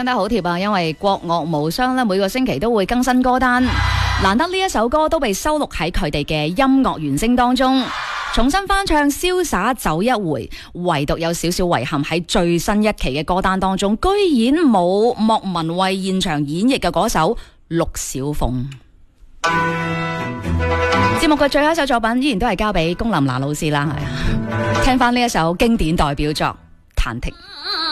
跟得好貼啊，因為國樂無雙咧每個星期都會更新歌單，難得呢一首歌都被收錄喺佢哋嘅音樂原聲當中，重新翻唱瀟灑走一回，唯獨有少少遺憾喺最新一期嘅歌單當中，居然冇莫文蔚現場演繹嘅嗰首陸小鳳。節目嘅最後一首作品依然都係交俾龔琳娜老師啦，係聽翻呢一首經典代表作《忐忑》。